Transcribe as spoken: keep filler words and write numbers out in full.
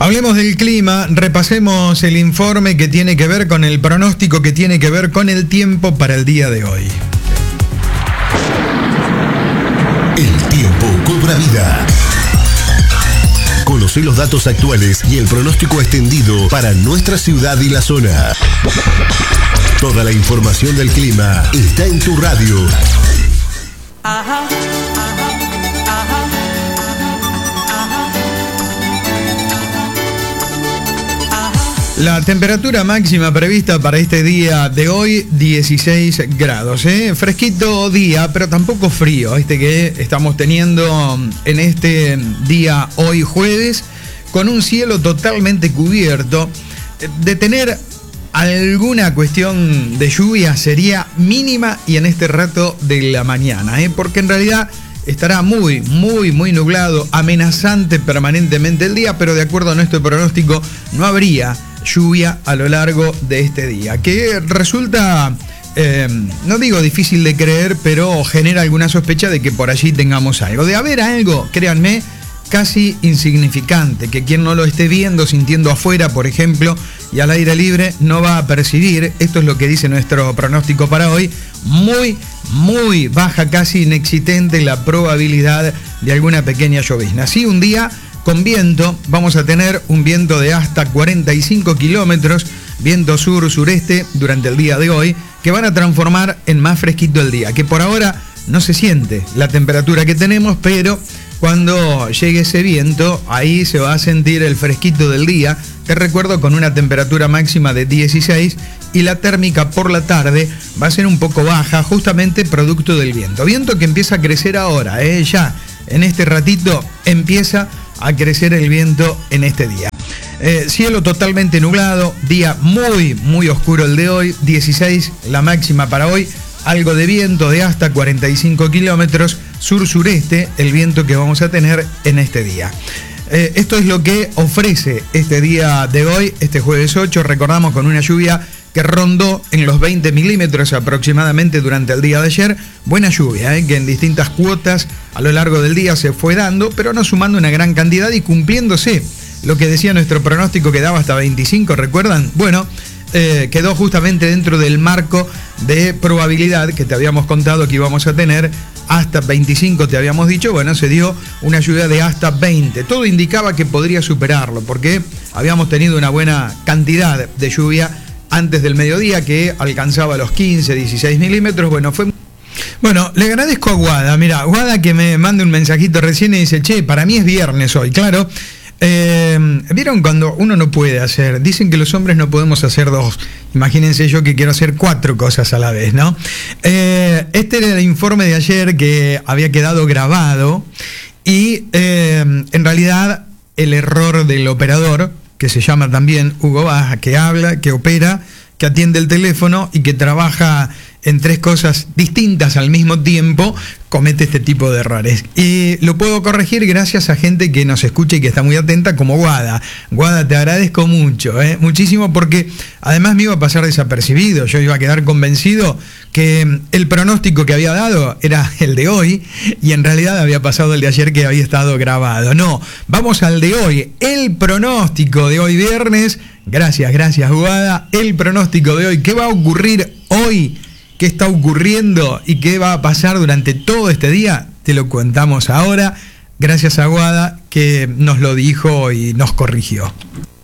Hablemos del clima, repasemos el informe que tiene que ver con el pronóstico, que tiene que ver con el tiempo para el día de hoy. El tiempo cobra vida. Conoce los datos actuales y el pronóstico extendido para nuestra ciudad y la zona. Toda la información del clima está en tu radio. Ajá. La temperatura máxima prevista para este día de hoy, dieciséis grados, ¿eh? Fresquito día, pero tampoco frío, este que estamos teniendo en este día hoy jueves, con un cielo totalmente cubierto. De tener alguna cuestión de lluvia sería mínima y en este rato de la mañana, ¿eh? Porque en realidad estará muy, muy, muy nublado, amenazante permanentemente el día, pero de acuerdo a nuestro pronóstico no habría lluvia a lo largo de este día, que resulta, eh, no digo difícil de creer, pero genera alguna sospecha de que por allí tengamos algo. De haber algo, créanme, casi insignificante, que quien no lo esté viendo, sintiendo afuera, por ejemplo, y al aire libre, no va a percibir. Esto es lo que dice nuestro pronóstico para hoy. Muy, muy baja, casi inexistente la probabilidad de alguna pequeña llovizna. Sí, un día con viento, vamos a tener un viento de hasta cuarenta y cinco kilómetros, viento sur-sureste durante el día de hoy, que van a transformar en más fresquito el día, que por ahora no se siente la temperatura que tenemos, pero cuando llegue ese viento, ahí se va a sentir el fresquito del día. Te recuerdo, con una temperatura máxima de dieciséis y la térmica por la tarde va a ser un poco baja, justamente producto del viento. Viento que empieza a crecer ahora, ¿eh? Ya en este ratito empieza a crecer el viento en este día. Eh, cielo totalmente nublado, día muy, muy oscuro el de hoy, dieciséis la máxima para hoy, algo de viento de hasta cuarenta y cinco kilómetros, sur-sureste, el viento que vamos a tener en este día. Eh, esto es lo que ofrece este día de hoy, este jueves ocho, recordamos, con una lluvia que rondó en los veinte milímetros aproximadamente durante el día de ayer. Buena lluvia, ¿eh? Que en distintas cuotas a lo largo del día se fue dando, pero no sumando una gran cantidad y cumpliéndose lo que decía nuestro pronóstico, que daba hasta veinticinco, ¿recuerdan? Bueno, eh, quedó justamente dentro del marco de probabilidad que te habíamos contado que íbamos a tener. Hasta veinticinco te habíamos dicho, bueno, se dio una lluvia de hasta veinte. Todo indicaba que podría superarlo, porque habíamos tenido una buena cantidad de lluvia antes del mediodía, que alcanzaba los quince, dieciséis milímetros. Bueno, fue... Bueno, le agradezco a Guada. Mira, Guada, que me manda un mensajito recién y dice: che, para mí es viernes hoy, claro. Eh, ¿Vieron cuando uno no puede hacer? Dicen que los hombres no podemos hacer dos. Imagínense yo que quiero hacer cuatro cosas a la vez, ¿no? Eh, este era el informe de ayer que había quedado grabado y eh, en realidad el error del operador, que se llama también Hugo Baja, que habla, que opera, que atiende el teléfono y que trabaja en tres cosas distintas al mismo tiempo, comete este tipo de errores. Y lo puedo corregir gracias a gente que nos escucha y que está muy atenta, como Guada. Guada, te agradezco mucho, ¿eh? muchísimo, porque además me iba a pasar desapercibido. Yo iba a quedar convencido que el pronóstico que había dado era el de hoy y en realidad había pasado el de ayer, que había estado grabado. No, vamos al de hoy, el pronóstico de hoy viernes. Gracias, gracias, Guada. El pronóstico de hoy, ¿qué va a ocurrir hoy? ¿Qué está ocurriendo y qué va a pasar durante todo este día? Te lo contamos ahora, gracias a Guada, que nos lo dijo y nos corrigió.